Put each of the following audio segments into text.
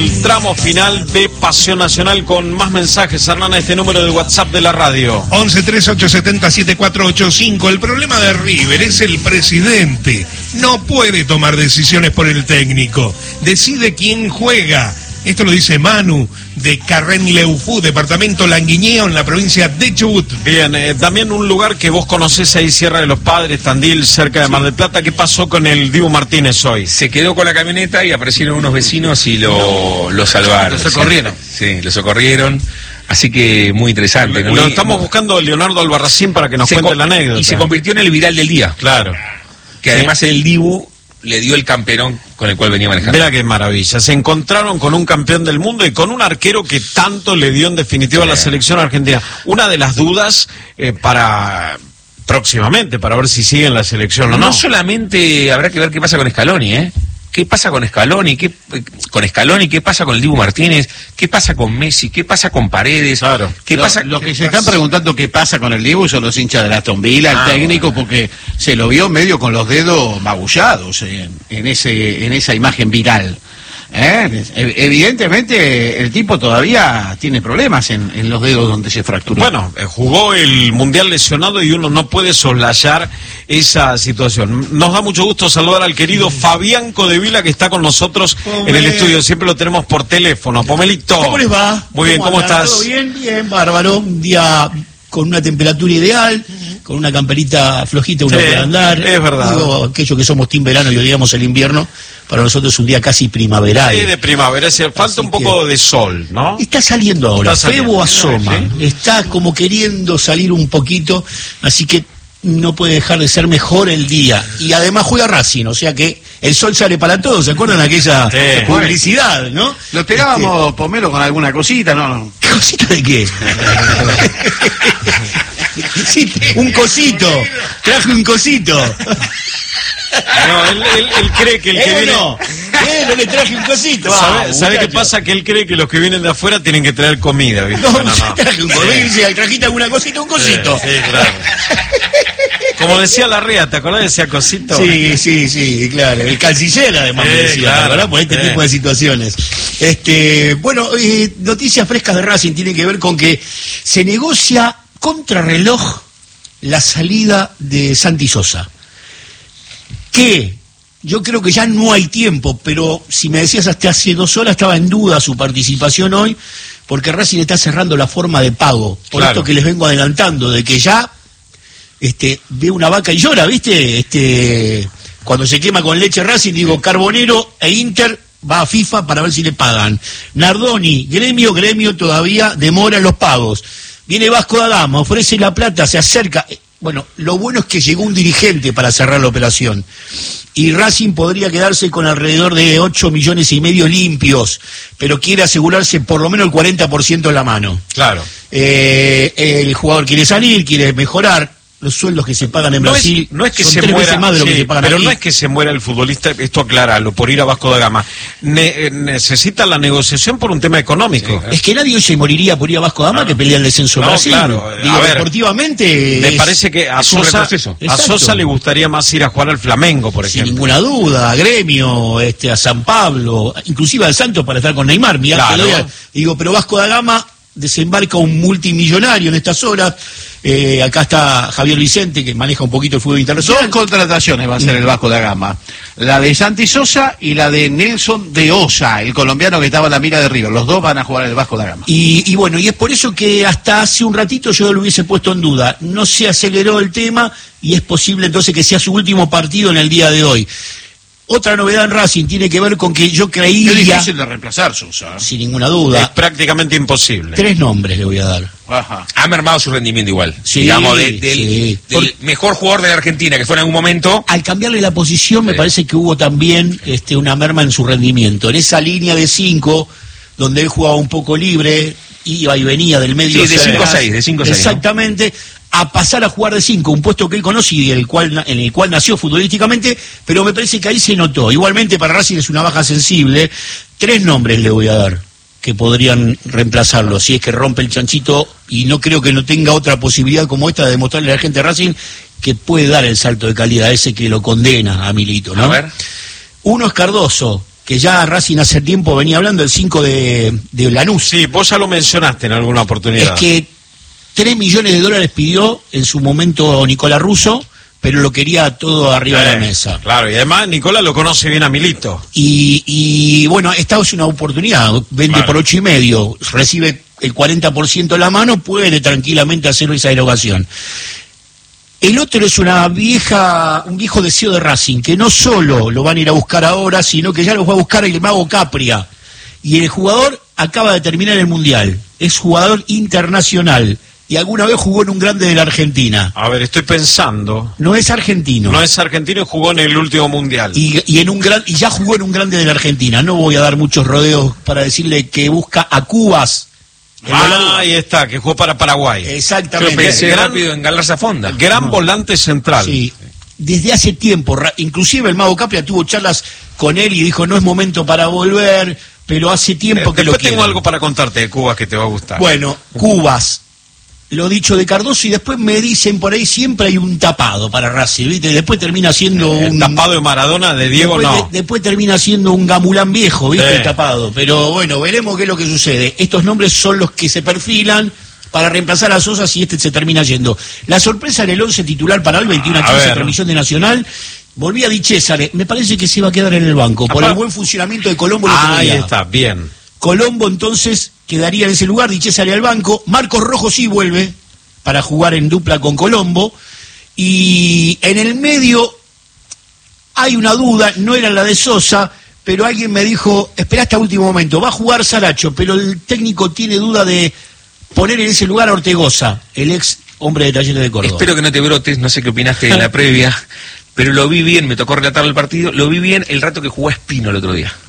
El tramo final de Pasión Nacional con más mensajes. Hernán, este número de WhatsApp de la radio. 1138707485. El problema de River es el presidente. No puede tomar decisiones por el técnico. Decide quién juega. Esto lo dice Manu, de Carren-Leufú, departamento Languiñeo, en la provincia de Chubut. Bien, también un lugar que vos conocés ahí, Sierra de los Padres, Tandil, cerca de Mar del Plata. ¿Qué pasó con el Dibu Martínez hoy? Se quedó con la camioneta y aparecieron unos vecinos y lo salvaron. Lo socorrieron. Sí, lo socorrieron. Así que muy interesante. Lo estamos buscando a Leonardo Albarracín para que nos cuente la anécdota. Y se convirtió en el viral del día. Claro. Que además el Dibu le dio el camperón con el cual venía manejando. Mira qué maravilla. Se encontraron con un campeón del mundo y con un arquero que tanto le dio en definitiva a la selección argentina. Una de las dudas para próximamente, para ver si sigue en la selección o no. No solamente habrá que ver qué pasa con Scaloni, ¿Qué pasa con Scaloni? ¿Qué pasa con el Dibu Martínez? ¿Qué pasa con Messi? ¿Qué pasa con Paredes? Claro. ¿Qué pasa? Lo que se están preguntando qué pasa con el Dibu son los hinchas de Aston Villa, el técnico, porque se lo vio medio con los dedos magullados en esa imagen viral. Evidentemente el tipo todavía tiene problemas en los dedos donde se fracturó. Bueno, jugó el Mundial lesionado y uno no puede soslayar esa situación. Nos da mucho gusto saludar al querido Fabián Codevila, que está con nosotros en el estudio. Siempre lo tenemos por teléfono. Pomelito. ¿Cómo les va? Muy bien, ¿cómo estás? ¿Todo bien? Bien, bárbaro. Un día con una temperatura ideal, con una camperita flojita uno puede andar. Es verdad. Digo, aquellos que somos team verano y odiamos el invierno, para nosotros es un día casi primaveral. Sí, de primavera, falta un poco de sol, ¿no? Está saliendo ahora, Febo asoma, ¿sí? Está como queriendo salir un poquito, así que no puede dejar de ser mejor el día. Y además juega Racing, o sea que el sol sale para todos. ¿Se acuerdan de aquella publicidad, no? Lo esperábamos, Pomelo, con alguna cosita, ¿no? ¿Cosita de qué? Sí, un cosito. Traje un cosito. No, él cree que el que viene... No le traje un cosito. ¿Sabe qué pasa? Que él cree que los que vienen de afuera tienen que traer comida, ¿viste? No, traje un cosito. Trajiste alguna cosita, un cosito. Sí, claro. Como decía Larrea, ¿te acordás de ese cosito? Sí, claro. El canciller además me decía, claro, ¿verdad? Por este tipo de situaciones. Bueno, noticias frescas de Racing tienen que ver con que se negocia contrarreloj la salida de Santi Sosa. Que yo creo que ya no hay tiempo, pero si me decías hasta hace 2 horas estaba en duda su participación hoy, porque Racing está cerrando la forma de pago. Por esto que les vengo adelantando, de que ya ve una vaca y llora, ¿viste? Cuando se quema con leche Racing, digo, Carbonero e Inter va a FIFA para ver si le pagan. Nardoni, Gremio todavía demora los pagos. Viene Vasco da Gama, ofrece la plata, se acerca. Bueno, lo bueno es que llegó un dirigente para cerrar la operación. Y Racing podría quedarse con alrededor de 8,5 millones limpios, pero quiere asegurarse por lo menos el 40% en la mano. Claro. El jugador quiere salir, quiere mejorar. Los sueldos que se pagan en Brasil no es que son se 3 muera, veces más de lo que se pagan pero aquí. no es que se muera el futbolista, esto acláralo, por ir a Vasco da Gama. Necesita la negociación por un tema económico. Es que nadie se moriría por ir a Vasco da Gama que pelea el descenso en Brasil. Claro. Digo, deportivamente me parece que a Sosa le gustaría más ir a jugar al Flamengo, por ejemplo. Sin ninguna duda, a Gremio, a San Pablo, inclusive al Santos para estar con Neymar. Mirá, claro. Digo, pero Vasco da Gama desembarca un multimillonario en estas horas. Acá está Javier Vicente, que maneja un poquito el fútbol internacional. 2 contrataciones va a ser el Vasco da Gama. La de Santi Sosa y la de Nelson de Osa, el colombiano que estaba en la mira de River. Los dos van a jugar el Vasco da Gama. Y bueno, y es por eso que hasta hace un ratito yo lo hubiese puesto en duda. No se aceleró el tema y es posible entonces que sea su último partido en el día de hoy. Otra novedad en Racing tiene que ver con que yo creía... Es difícil de reemplazar, Sosa. Sin ninguna duda. Es prácticamente imposible. 3 nombres le voy a dar. Ajá. Ha mermado su rendimiento igual. Sí, digamos, del mejor jugador de la Argentina, que fue en algún momento... Al cambiarle la posición me parece que hubo también una merma en su rendimiento. En esa línea de 5, donde él jugaba un poco libre, iba y venía del medio... Sí, de 5-6. Exactamente. ¿No? A pasar a jugar de 5, un puesto que él conoce y en el cual nació futbolísticamente, pero me parece que ahí se notó. Igualmente para Racing es una baja sensible. 3 nombres le voy a dar que podrían reemplazarlo, si es que rompe el chanchito, y no creo que no tenga otra posibilidad como esta de demostrarle a la gente de Racing que puede dar el salto de calidad ese que lo condena a Milito, ¿no? A ver. Uno es Cardoso, que ya Racing hace tiempo venía hablando, el 5 de Lanús. Sí, vos ya lo mencionaste en alguna oportunidad. Es que $3 millones pidió en su momento Nicolás Russo, pero lo quería todo arriba de la mesa. Claro, y además Nicolás lo conoce bien a Milito. Y bueno, esta es una oportunidad, vende por 8,5, recibe el 40% en la mano, puede tranquilamente hacer esa erogación. El otro es un viejo deseo de Racing, que no solo lo van a ir a buscar ahora, sino que ya lo va a buscar el mago Capria. Y el jugador acaba de terminar el Mundial, es jugador internacional, y alguna vez jugó en un grande de la Argentina. A ver, estoy pensando. No es argentino. No es argentino y jugó en el último Mundial. Y ya jugó en un grande de la Argentina. No voy a dar muchos rodeos para decirle que busca a Cubas. Ahí está, que jugó para Paraguay. Exactamente. Yo pensé rápido en Galarza Fonda. Gran volante central. Sí. Desde hace tiempo, inclusive el mago Capria tuvo charlas con él y dijo, no es momento para volver, pero hace tiempo que lo quiere. Tengo algo para contarte de Cubas que te va a gustar. Bueno, Cubas, lo dicho de Cardoso, y después me dicen por ahí siempre hay un tapado para Racing, ¿viste? Después termina siendo un tapado de Maradona, de Diego después, después termina siendo un Gamulán viejo, ¿viste? Sí. El tapado. Pero bueno, veremos qué es lo que sucede. Estos nombres son los que se perfilan para reemplazar a Sosa si se termina yendo. La sorpresa en el 11 titular para el 21-15 transmisión de Nacional. Volví a Di César, me parece que se va a quedar en el banco por el buen funcionamiento de Colombo. Ahí está, bien. Colombo entonces quedaría en ese lugar, Di César al banco. Marcos Rojo sí vuelve para jugar en dupla con Colombo. Y en el medio hay una duda, no era la de Sosa, pero alguien me dijo, espera hasta último momento, va a jugar Saracho, pero el técnico tiene duda de poner en ese lugar a Ortegoza, el ex hombre de Talleres de Córdoba. Espero que no te brotes, no sé qué opinaste en la previa, pero lo vi bien, me tocó relatar el partido, lo vi bien el rato que jugó Espino el otro día.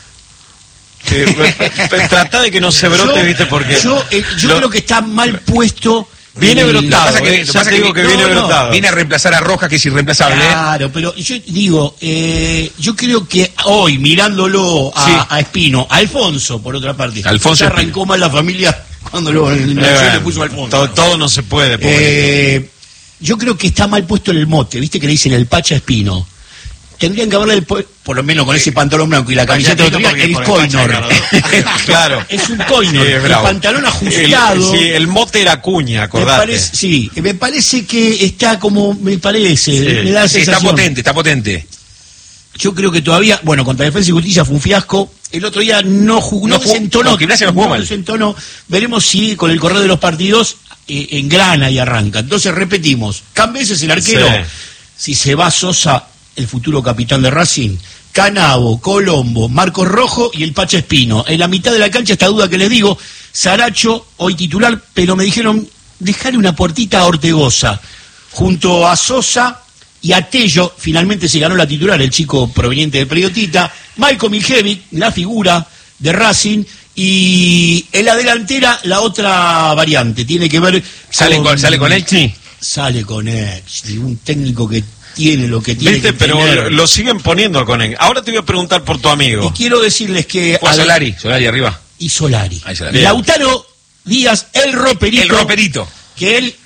Trata de que no se brote, ¿viste? Porque yo creo que está mal puesto. Viene brotado, brotado. Viene a reemplazar a Rojas, que es irreemplazable. Claro, pero yo digo, yo creo que hoy, mirándolo a Espino, a Alfonso, por otra parte, Alfonso arrancó mal la familia cuando le puso a Alfonso. Todo no se puede. Yo creo que está mal puesto en el mote, ¿viste? Que le dicen el Pacha Espino. Tendrían que haberle, por lo menos con ese pantalón blanco y la camiseta de otro día, el Coinor. Claro. Es un Coinor, el pantalón ajustado. El mote era Cuña, acordate. Me parece que está como, me da la sensación. Está potente. Yo creo que todavía, bueno, contra Defensa y Justicia fue un fiasco. El otro día no jugó, no se entonó. No se entonó. Veremos si con el correr de los partidos engrana y arranca. Entonces repetimos, Cambés es el arquero. Sí. Si se va Sosa, el futuro capitán de Racing, Canavo, Colombo, Marcos Rojo y el Pacha Espino. En la mitad de la cancha, esta duda que les digo, Saracho, hoy titular, pero me dijeron, dejarle una puertita a Ortegoza, junto a Sosa y a Tello. Finalmente se ganó la titular, el chico proveniente del Periodista, Malcolm Miljevic, la figura de Racing, y en la delantera la otra variante, tiene que ver... ¿Sale con Elchi? Sale con Elchi, un técnico que tiene lo que tiene. Pero tener. Lo siguen poniendo con él. Ahora te voy a preguntar por tu amigo. Y quiero decirles que... Solari arriba. Y Solari. Lautaro Díaz, el roperito. Que él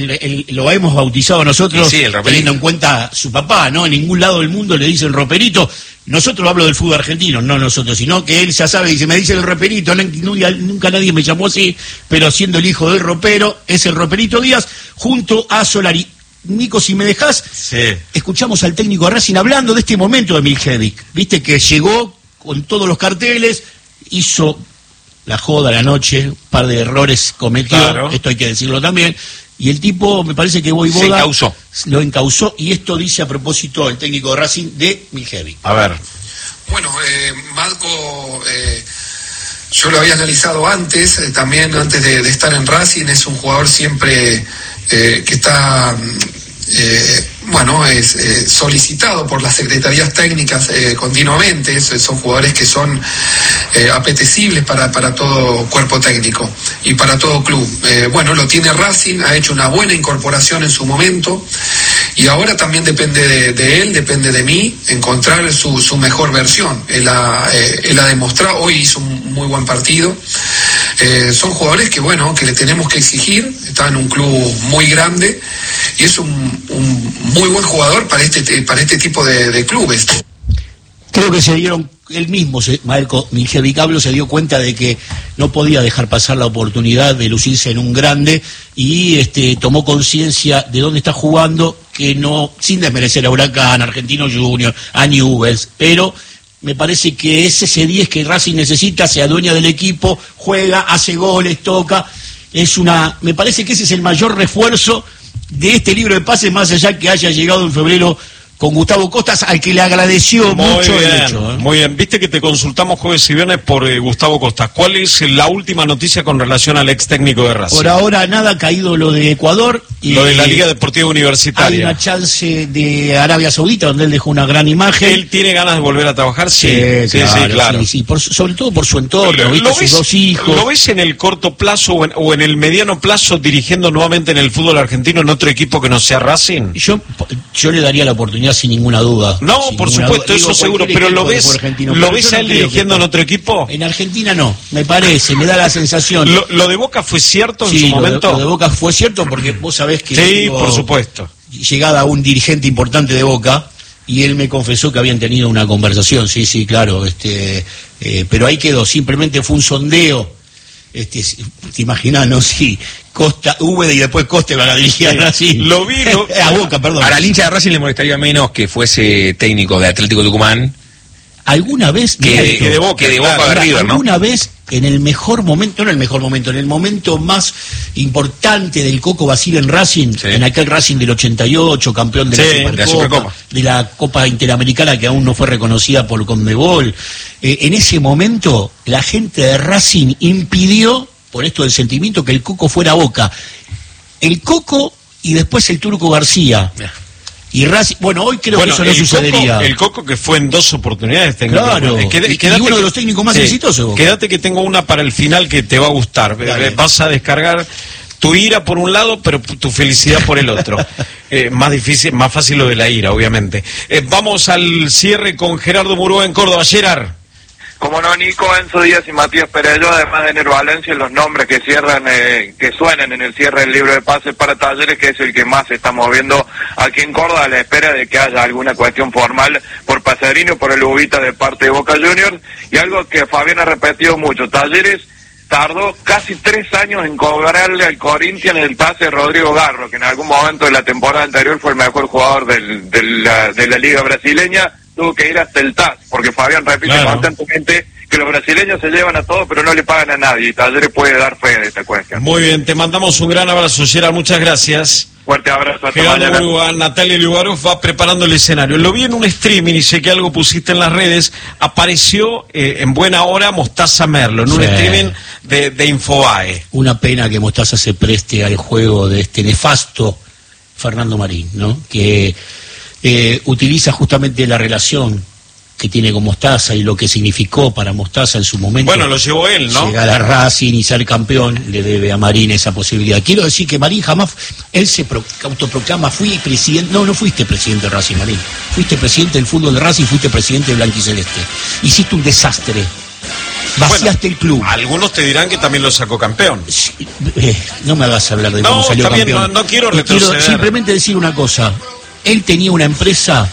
lo hemos bautizado nosotros, teniendo en cuenta su papá, ¿no? En ningún lado del mundo le dicen roperito. Nosotros hablo del fútbol argentino, no nosotros, sino que él ya sabe, dice, me dice el roperito, nunca nadie me llamó así, pero siendo el hijo del ropero, es el roperito Díaz, junto a Solari. Nico, si me dejás, escuchamos al técnico de Racing hablando de este momento de Miljevic. Viste que llegó con todos los carteles, hizo la joda la noche, un par de errores cometió, esto hay que decirlo también, y el tipo, me parece que Voivoda lo encausó, y esto dice a propósito el técnico de Racing de Miljevic. A ver. Bueno, Marco, yo lo había analizado antes, también antes de estar en Racing, es un jugador siempre... que está solicitado por las secretarías técnicas continuamente. Son jugadores que son apetecibles para todo cuerpo técnico y para todo club. Lo tiene Racing, ha hecho una buena incorporación en su momento y ahora también depende de él, depende de mí encontrar su mejor versión. Él ha demostrado, hoy hizo un muy buen partido. Son jugadores que le tenemos que exigir, está en un club muy grande y es un muy buen jugador para este tipo de clubes. Creo que se dieron él mismo, Marco Miljevic se dio cuenta de que no podía dejar pasar la oportunidad de lucirse en un grande y tomó conciencia de dónde está jugando, que no, sin desmerecer a Huracán, Argentino Junior, a Newell's, pero me parece que es ese 10 que Racing necesita, se adueña del equipo, juega, hace goles, toca, me parece que ese es el mayor refuerzo de este libro de pases, más allá que haya llegado en febrero con Gustavo Costas, al que le agradeció mucho el hecho. Muy bien, viste que te consultamos jueves y viernes por Gustavo Costas. ¿Cuál es la última noticia con relación al ex técnico de Racing? Por ahora nada, ha caído lo de Ecuador. Lo de la Liga Deportiva Universitaria. Hay una chance de Arabia Saudita, donde él dejó una gran imagen. ¿Él tiene ganas de volver a trabajar? Sí, claro. Sí, sobre todo por su entorno, ¿viste? Sus dos hijos. ¿Lo ves en el corto plazo o en el mediano plazo dirigiendo nuevamente en el fútbol argentino en otro equipo que no sea Racing? Yo le daría la oportunidad sin ninguna duda. No, por supuesto, eso seguro, pero ¿lo ves a él dirigiendo en otro equipo? En Argentina no, me parece, me da la sensación. ¿Lo de Boca fue cierto en su momento? Lo de Boca fue cierto porque vos sabés que... Sí, por supuesto. Llegada a un dirigente importante de Boca y él me confesó que habían tenido una conversación, sí, claro, pero ahí quedó, simplemente fue un sondeo. Te imaginás, ¿no? Sí, Costa, Úbeda y después Costa van a dirigir a Racing. Lo vi, a Boca, perdón. Para el hincha de Racing le molestaría menos que fuese técnico de Atlético Tucumán. ¿Alguna vez? Que de Boca de River, ¿no? ¿Alguna vez en el mejor momento, no en el mejor momento, en el momento más importante del Coco Basile en Racing, en aquel Racing del 88, campeón de la Supercopa, de la Copa Interamericana que aún no fue reconocida por Conmebol, en ese momento la gente de Racing impidió, por esto del sentimiento, que el Coco fuera a Boca. El Coco y después el Turco García. Y Racing, hoy creo que eso no sucedería. El Coco que fue en 2 oportunidades técnicas. Claro, y uno de los técnicos más exitosos. Quédate que tengo una para el final que te va a gustar. Dale. Vas a descargar tu ira por un lado, pero tu felicidad por el otro. Más difícil, más fácil lo de la ira, obviamente. Vamos al cierre con Gerardo Murúa en Córdoba. Gerard. Como no, Nico, Enzo Díaz y Matías Perello, además de Nero Valencia, los nombres que que suenan en el cierre del libro de pases para Talleres, que es el que más se está moviendo aquí en Córdoba, a la espera de que haya alguna cuestión formal por Pacerini o por el Ubita de parte de Boca Juniors. Y algo que Fabián ha repetido mucho, Talleres tardó casi 3 años en cobrarle al Corinthians el pase de Rodrigo Garro, que en algún momento de la temporada anterior fue el mejor jugador de la Liga Brasileña. Tuvo que ir hasta el TAS, porque Fabián repite constantemente que los brasileños se llevan a todo, pero no le pagan a nadie, y Talleres puede dar fe de esta cuestión. Muy bien, te mandamos un gran abrazo, Gerard, muchas gracias. Fuerte abrazo, hasta mañana. Natalia Liubarov va preparando el escenario. Lo vi en un streaming y sé que algo pusiste en las redes. Apareció en buena hora Mostaza Merlo, en un streaming de Infobae. Una pena que Mostaza se preste al juego de este nefasto Fernando Marín, ¿no? Que utiliza justamente la relación que tiene con Mostaza y lo que significó para Mostaza en su momento. Bueno, lo llevó él, ¿no? Llegar a Racing y ser campeón, le debe a Marín esa posibilidad. Quiero decir que Marín jamás, él se autoproclama, fui presidente, no fuiste presidente de Racing, Marín, fuiste presidente del fútbol de Racing, fuiste presidente de Blanquiceleste. Hiciste un desastre. Vaciaste el club. Algunos te dirán que también lo sacó campeón. No me hagas hablar de cómo salió campeón. Bien, no quiero retroceder. Quiero simplemente decir una cosa. Él tenía una empresa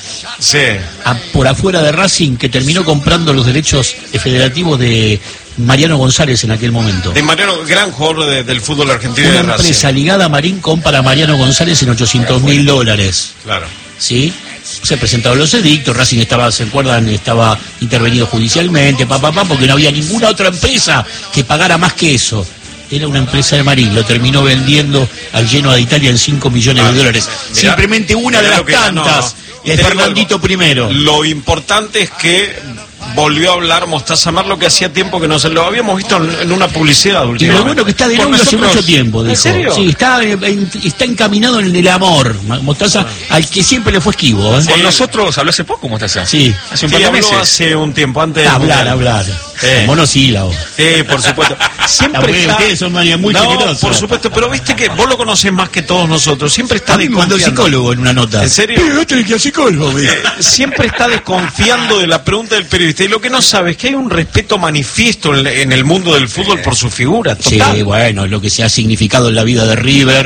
por afuera de Racing que terminó comprando los derechos federativos de Mariano González en aquel momento. De Mariano, gran jugador del fútbol argentino. Una empresa ligada a Marín compra a Mariano González en $800.000. Claro. ¿Sí? Se presentaron los edictos, Racing estaba, ¿se acuerdan? Estaba intervenido judicialmente, porque no había ninguna otra empresa que pagara más que eso. Era una empresa de Marín, lo terminó vendiendo al Genoa de Italia en $5 millones. Mirá, simplemente una de las tantas. Es Fernandito primero. Lo importante es que volvió a hablar Mostaza Merlo, que hacía tiempo que no se lo habíamos visto en una publicidad últimamente. Y lo bueno que está de novio hace mucho tiempo, dijo. ¿En serio? Sí, está encaminado en el amor, Mostaza, al que siempre le fue esquivo. Con nosotros habló hace poco, Mostaza. Sí. Hace un par de meses. Hace un tiempo, antes de hablar. Monosílabo. Sí, por supuesto. Siempre está... Ustedes son muy generosos. Por supuesto, pero viste que vos lo conocés más que todos nosotros. Siempre está desconfiando. Psicólogo en una nota. ¿En serio? Psicólogo. Siempre está desconfiando de la pregunta del periodista. Y lo que no sabe es que hay un respeto manifiesto en el mundo del fútbol por su figura. Total. Sí, bueno, lo que se ha significado en la vida de River,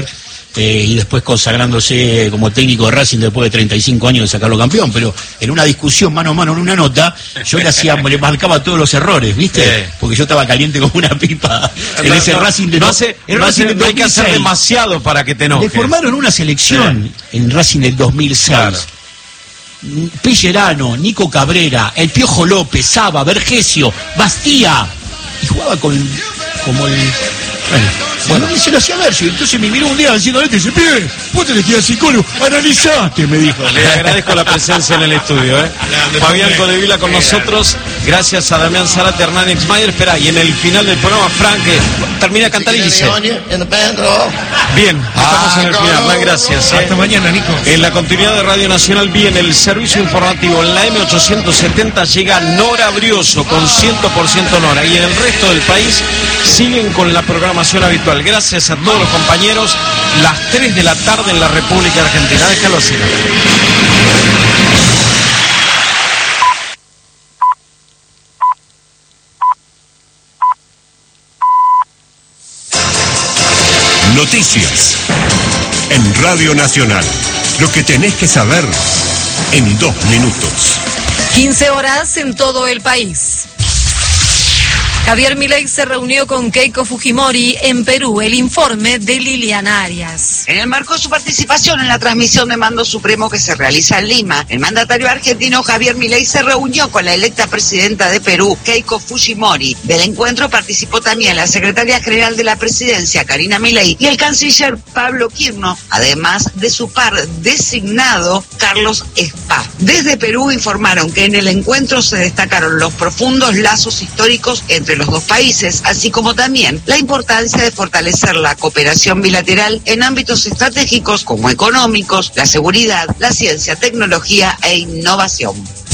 y después consagrándose como técnico de Racing después de 35 años de sacarlo campeón, pero en una discusión mano a mano, en una nota, yo le marcaba todos los errores, ¿viste? Sí. Porque yo estaba caliente como una pipa en ese Racing de no hay que hacer demasiado para que te enojes. Le formaron una selección en Racing del 2006. Claro. Pellerano, Nico Cabrera, el Piojo López, Saba, Vergesio, Bastía, y jugaba como el... Bueno, se lo hacía ver, entonces me miró un día diciendo, dice, pibe, vos tenés que ir al psicólogo, analizaste, me dijo. Le agradezco la presencia en el estudio, Fabián Codevila con nosotros, gracias a Damián Zárate, Hernán Exmayer. Espera, y en el final del programa, Frank termina de cantar y dice... Bien, estamos en el final, gracias. Hasta mañana, Nico. En la continuidad de Radio Nacional, bien, el servicio informativo en la M870 llega Nora Brioso con 100% Nora, y en el resto del país siguen con la programación habitual. Gracias a todos los compañeros. Las 3 de la tarde en la República Argentina. Déjalo así. Noticias en Radio Nacional. Lo que tenés que saber en 2 minutos. 15 horas en todo el país. Javier Milei se reunió con Keiko Fujimori en Perú. El informe de Liliana Arias. En el marco de su participación en la transmisión de Mando Supremo que se realiza en Lima, el mandatario argentino Javier Milei se reunió con la electa presidenta de Perú, Keiko Fujimori. Del encuentro participó también la secretaria general de la presidencia, Karina Milei, y el canciller Pablo Quirno, además de su par designado, Carlos Spa. Desde Perú informaron que en el encuentro se destacaron los profundos lazos históricos entre los dos países, así como también la importancia de fortalecer la cooperación bilateral en ámbitos estratégicos como económicos, la seguridad, la ciencia, tecnología e innovación.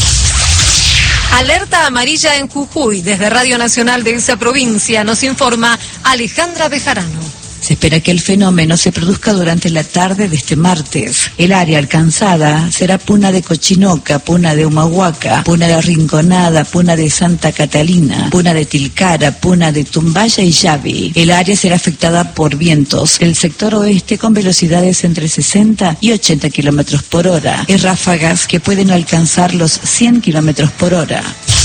Alerta amarilla en Jujuy. Desde Radio Nacional de esa provincia nos informa Alejandra Bejarano. Se espera que el fenómeno se produzca durante la tarde de este martes. El área alcanzada será Puna de Cochinoca, Puna de Humahuaca, Puna de Rinconada, Puna de Santa Catalina, Puna de Tilcara, Puna de Tumbaya y Yavi. El área será afectada por vientos del sector oeste con velocidades entre 60 y 80 kilómetros por hora y ráfagas que pueden alcanzar los 100 kilómetros por hora.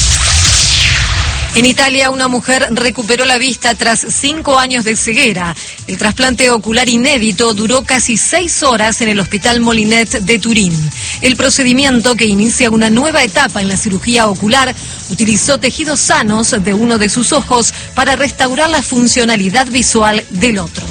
En Italia, una mujer recuperó la vista tras 5 años de ceguera. El trasplante ocular inédito duró casi 6 horas en el Hospital Molinet de Turín. El procedimiento, que inicia una nueva etapa en la cirugía ocular, utilizó tejidos sanos de uno de sus ojos para restaurar la funcionalidad visual del otro.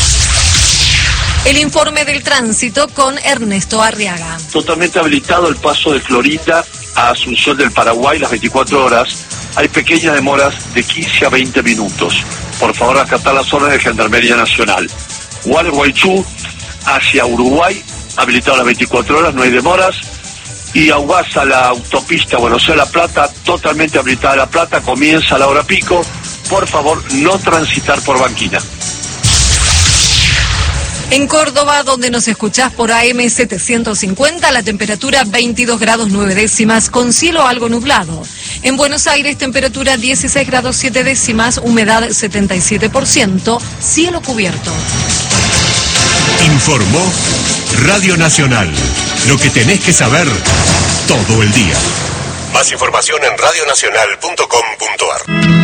El informe del tránsito con Ernesto Arriaga. Totalmente habilitado el paso de Florida a Asunción del Paraguay las 24 horas. Hay pequeñas demoras de 15 a 20 minutos. Por favor, acatar las órdenes de Gendarmería Nacional. Gualeguaychú hacia Uruguay, habilitado las 24 horas, no hay demoras. Y Aguasa, la autopista Buenos Aires-La Plata, totalmente habilitada La Plata, comienza a la hora pico. Por favor, no transitar por Banquina. En Córdoba, donde nos escuchás por AM 750, la temperatura 22 grados 9 décimas, con cielo algo nublado. En Buenos Aires, temperatura 16 grados 7 décimas, humedad 77%, cielo cubierto. Informó Radio Nacional. Lo que tenés que saber todo el día. Más información en radionacional.com.ar.